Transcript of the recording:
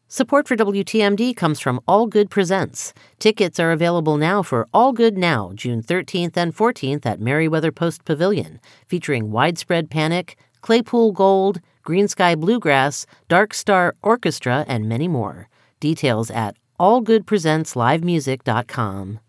Support for WTMD comes from All Good Presents. Tickets are available now for All Good Now, June 13th and 14th at Merriweather Post Pavilion, featuring Widespread Panic, Claypool Gold, Green Sky Bluegrass, Dark Star Orchestra, and many more. Details at allgoodpresentslivemusic.com.